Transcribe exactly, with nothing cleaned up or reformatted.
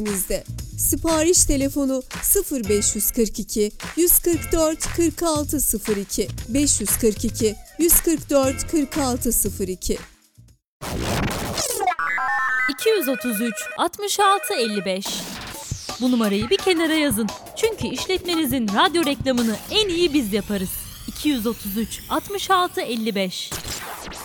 bizde. Sipariş telefonu sıfır beş kırk iki yüz kırk dört kırk altı sıfır iki beş kırk iki yüz kırk dört kırk altı sıfır iki iki yüz otuz üç altmış altı elli beş. Bu numarayı bir kenara yazın. Çünkü işletmenizin radyo reklamını en iyi biz yaparız. iki yüz otuz üç altmış altı elli beş.